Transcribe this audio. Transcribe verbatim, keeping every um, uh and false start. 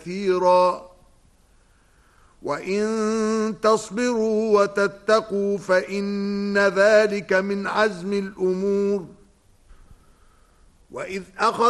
كثيرا وَإِن تَصْبِرُوا وَتَتَّقُوا فَإِنَّ ذَلِكَ مِنْ عَزْمِ الْأُمُورِ وَإِذْ أَخَذَ